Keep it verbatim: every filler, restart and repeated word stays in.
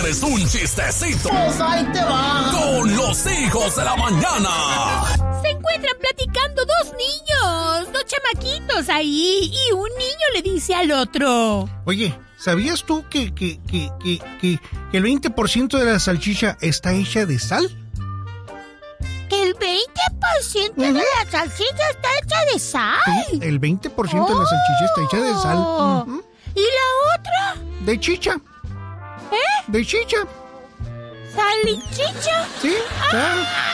quieres un chistecito? Pues ahí te va. Con los hijos de la mañana. Se encuentran platicando dos niños, dos chamaquitos ahí, y un niño le dice al otro: Oye, ¿sabías tú que, que, que, que, que el veinte por ciento de la salchicha está hecha de sal? ¿Que el veinte por ciento uh-huh. de la salchicha está hecha de sal? Sí, el veinte por ciento oh. de la salchicha está hecha de sal. Uh-huh. ¿Y la otra? De chicha. ¿Eh? De chicha. ¿Sal y chicha? Sí, ah.